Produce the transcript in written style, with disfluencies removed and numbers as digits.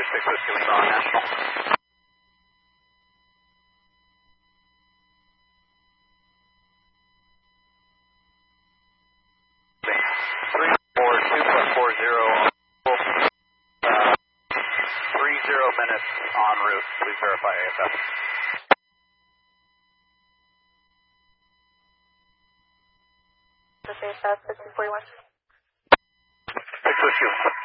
6 Whiskey Lima on National. 30 minutes en route. Please verify AFF. AFF 1541. 6 Whiskey.